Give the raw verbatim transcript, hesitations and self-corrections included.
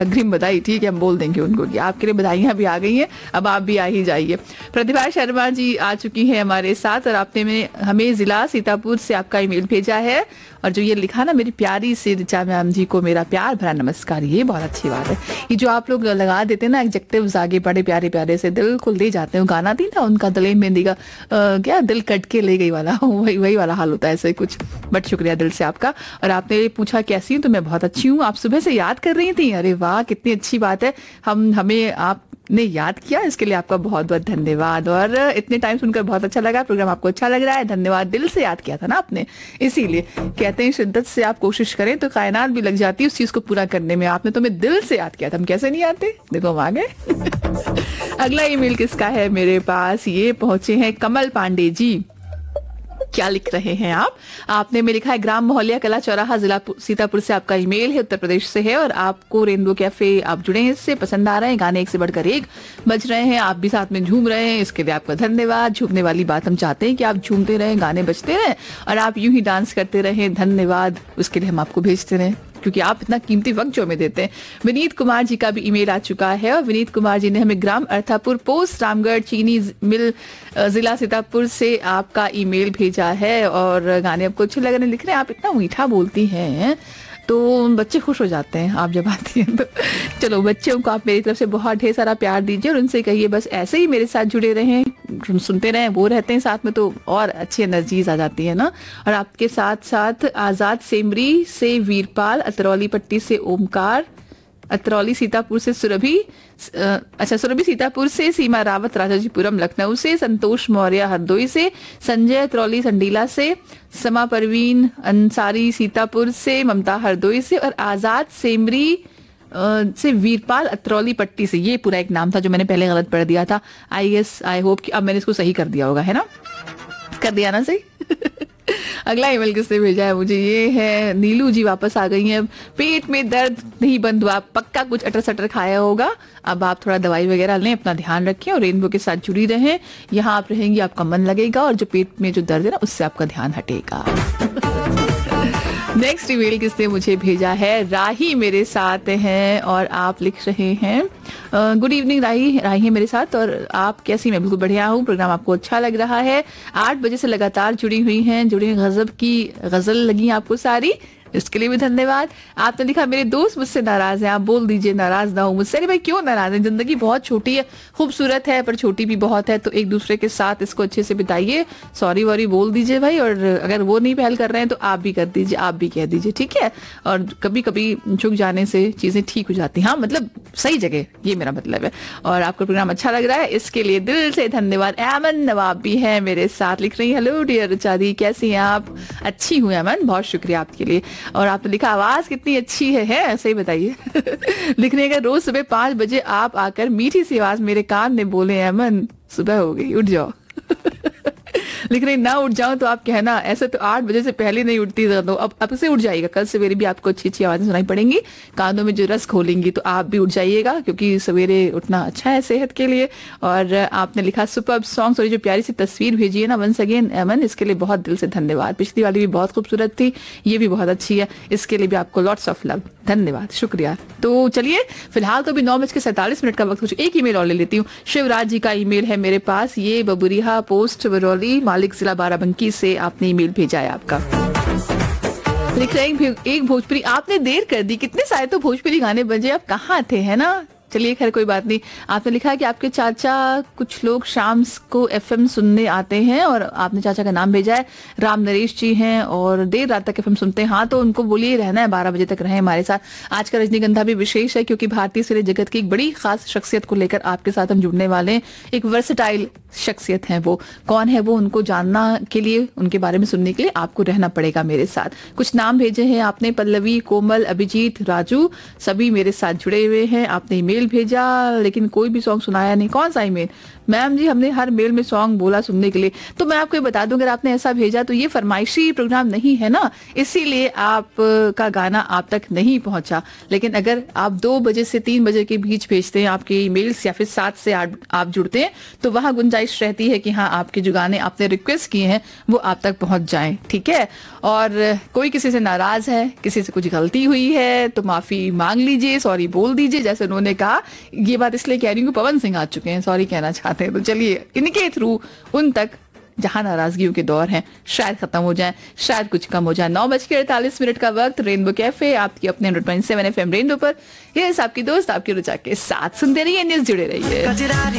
अग्रिम बधाई, ठीक है, हम बोल देंगे उनको कि आपके लिए बधाइयां भी आ गई हैं, अब आप भी आ ही जाइए। प्रतिभा शर्मा जी आ चुकी हैं हमारे साथ और आपने में हमें जिला सीतापुर से आपका ईमेल भेजा है और जो ये लिखा ना, मेरी प्यारी सी ऋचा मैम जी को मेरा प्यार भरा नमस्कार, ये बहुत अच्छी बात है। ये जो आप लोग लगा देते हैं ना एडजेक्टिव्स आगे बड़े प्यारे प्यारे से, दिल को ले जाते हैं। गाना थी ना उनका दलेर मेहंदी का, आ, क्या दिल कट के ले गई वाला, वही वही वाला हाल होता है ऐसे कुछ। बट शुक्रिया दिल से आपका। और आपने पूछा कैसी हूँ, तो मैं बहुत अच्छी हूँ। आप सुबह से याद कर रही थी, अरे वाह कितनी अच्छी बात है। हम हमें आप ने याद किया, इसके लिए आपका बहुत बहुत धन्यवाद। और इतने टाइम सुनकर बहुत अच्छा लगा, प्रोग्राम आपको अच्छा लग रहा है, धन्यवाद। दिल से याद किया था ना आपने, इसीलिए कहते हैं शिद्दत से आप कोशिश करें तो कायनात भी लग जाती है उस चीज को पूरा करने में। आपने तो मैं दिल से याद किया था, हम कैसे नहीं आते, देखो हम आ गए। अगला ईमेल किसका है मेरे पास, ये पहुंचे हैं कमल पांडे जी। क्या लिख रहे हैं आप? आपने में लिखा है ग्राम मोहल्ला कला चौराहा जिला सीतापुर से आपका ईमेल है, उत्तर प्रदेश से है और आपको रेनबो कैफे आप जुड़े हैं, इससे पसंद आ रहे हैं, गाने एक से बढ़कर एक बज रहे हैं, आप भी साथ में झूम रहे हैं, इसके लिए आपका धन्यवाद। झूमने वाली बात हम चाहते हैं कि आप झूमते रहें, गाने बजते रहें और आप यूं ही डांस करते रहें, धन्यवाद। उसके लिए हम आपको भेजते रहें क्योंकि आप इतना कीमती वक्त जो हमें देते हैं। विनीत कुमार जी का भी ईमेल आ चुका है और विनीत कुमार जी ने हमें ग्राम अर्थापुर पोस्ट रामगढ़ चीनी मिल जिला सीतापुर से आपका ईमेल भेजा है और गाने आपको अच्छे लग रहे लिख रहे हैं। आप इतना मीठा बोलती हैं तो बच्चे खुश हो जाते हैं आप जब आती हैं तो। चलो बच्चों को आप मेरी तरफ से बहुत ढेर सारा प्यार दीजिए और उनसे कहिए बस ऐसे ही मेरे साथ जुड़े रहें, सुनते रहें, वो रहते हैं साथ में तो और अच्छी एनर्जीज आ जाती है ना। और आपके साथ साथ आजाद सेमरी से वीरपाल, अतरौली पट्टी से ओमकार, अतरौली सीतापुर से सुरभि, अच्छा सुरभि सीतापुर से, सीमा रावत राजाजीपुरम लखनऊ से, संतोष मौर्य हरदोई से, संजय अतरौली संडीला से, समा परवीन अंसारी सीतापुर से, ममता हरदोई से और आजाद सेमरी से वीरपाल अतरौली पट्टी से। ये पूरा एक नाम था जो मैंने पहले गलत पढ़ दिया था। आई गेस आई होप कि अब मैंने इसको सही कर दिया होगा, है ना? कर दिया ना सही? अगला ईमेल किसने भेजा है मुझे, ये है नीलू जी, वापस आ गई हैं। पेट में दर्द नहीं बंद हुआ, पक्का कुछ अटर सटर खाया होगा, अब आप थोड़ा दवाई वगैरह लें, अपना ध्यान रखें और रेनबो के साथ जुड़ी रहें। यहाँ आप रहेंगी, आपका मन लगेगा और जो पेट में जो दर्द है ना उससे आपका ध्यान हटेगा। नेक्स्ट ईमेल किसने मुझे भेजा है, राही मेरे साथ हैं और आप लिख रहे हैं गुड इवनिंग राही, राही है मेरे साथ और आप कैसी? मैं बिल्कुल बढ़िया हूँ, प्रोग्राम आपको अच्छा लग रहा है, आठ बजे से लगातार जुड़ी हुई हैं, जुड़ी हुई गजब की गजल लगी आपको सारी, इसके लिए भी धन्यवाद। आपने लिखा मेरे दोस्त मुझसे नाराज हैं, आप बोल दीजिए नाराज ना हो मुझसे। अरे भाई क्यों नाराज है, जिंदगी बहुत छोटी है, खूबसूरत है पर छोटी भी बहुत है, तो एक दूसरे के साथ इसको अच्छे से बिताइए, सॉरी वॉरी बोल दीजिए भाई, और अगर वो नहीं पहल कर रहे हैं तो आप भी कर दीजिए, आप भी कह दीजिए, ठीक है? और कभी कभी झुक जाने से चीजें ठीक हो जाती हैं, हाँ मतलब सही जगह, ये मेरा मतलब है। और आपका प्रोग्राम अच्छा लग रहा है, इसके लिए दिल से धन्यवाद। एमन नवाब भी है मेरे साथ, लिख रही हेलो डियर रुचा दी, कैसी हैं आप? अच्छी हूँ एमन, बहुत शुक्रिया आपके लिए। और आपने लिखा आवाज कितनी अच्छी है, है ऐसे ही बताइए। लिखने का रोज सुबह पांच बजे आप आकर मीठी सी आवाज मेरे कान में बोले एमन सुबह हो गई उठ जाओ। लिख रही ना उठ जाऊं तो आप कहना, ऐसे तो आठ बजे से पहले नहीं उठती, तो अब अब से उठ जाएगा, कल सवेरे भी आपको अच्छी अच्छी आवाजें सुनाई पड़ेंगी, कानों में जो रस खोलेंगी, तो आप भी उठ जाइएगा क्योंकि सवेरे उठना अच्छा है सेहत के लिए। और आपने लिखा सुपर्ब सॉन्ग, और जो प्यारी सी तस्वीर भेजी है ना वंस अगेन एमन, इसके लिए बहुत दिल से धन्यवाद। पिछली वाली भी बहुत खूबसूरत थी, ये भी बहुत अच्छी है, इसके लिए भी आपको लॉट्स ऑफ लव, धन्यवाद, शुक्रिया। तो चलिए फिलहाल तो भी नौ बज के सैंतालीस मिनट का वक्त, कुछ एक ईमेल और ले लेती हूँ। शिवराज जी का ईमेल है मेरे पास, ये बबुरिया पोस्ट बरौली मालिक जिला बाराबंकी से आपने ईमेल भेजा है आपका। लिख रहे हैं एक भोजपुरी, आपने देर कर दी, कितने सारे तो भोजपुरी गाने बजे, आप कहाँ थे, है ना? चलिए खैर कोई बात नहीं। आपने लिखा है कि आपके चाचा कुछ लोग शाम को एफएम सुनने आते हैं और आपने चाचा का नाम भेजा है, राम नरेश जी हैं और देर रात तक एफएम सुनते हैं। हाँ तो उनको बोलिए रहना है, बारह बजे तक रहें हमारे साथ। आज का रजनीगंधा भी विशेष है क्योंकि भारतीय सिने जगत की एक बड़ी खास शख्सियत को लेकर आपके साथ हम जुड़ने वाले हैं। एक वर्सेटाइल शख्सियत है, वो कौन है वो उनको जानना के लिए, उनके बारे में सुनने के लिए आपको रहना पड़ेगा मेरे साथ। कुछ नाम भेजे हैं आपने, पल्लवी, कोमल, अभिजीत, राजू, सभी मेरे साथ जुड़े हुए हैं। आपने ईमेल भेजा लेकिन कोई भी सॉन्ग सुनाया नहीं, कौन सा ईमेल? मैम जी हमने हर मेल में सॉन्ग बोला सुनने के लिए, तो मैं आपको बता दूं अगर आपने ऐसा भेजा तो ये फरमाइशी प्रोग्राम नहीं है ना, इसीलिए आप का गाना आप तक नहीं पहुंचा। लेकिन अगर आप दो बजे से तीन बजे के बीच भेजते हैं आपके ईमेल्स या फिर सात से आठ आप जुड़ते हैं तो वहां गुंजाइश गुंजाइश रहती है कि हाँ आपके जो गाने आपने रिक्वेस्ट किए हैं वो आप तक पहुंच जाएं, ठीक है। और कोई किसी से नाराज है, किसी से कुछ गलती हुई है तो माफी मांग लीजिए, सॉरी बोल दीजिए, जैसे उन्होंने कहा। ये बात इसलिए कह रही हूँ, पवन सिंह आ चुके हैं, सॉरी कहना चाहते हैं, तो चलिए इनके थ्रू उन तक जहां नाराजगियों के दौर हैं शायद खत्म हो जाए, शायद कुछ कम हो जाए। नौ बज के अड़तालीस मिनट का वक्त, रेनबो कैफे आपकी अपने hundred point seven F M rainbow पर। ये आपकी दोस्त आपकी रुचा के साथ सुनते रहिए, न्यूज जुड़े रहिए।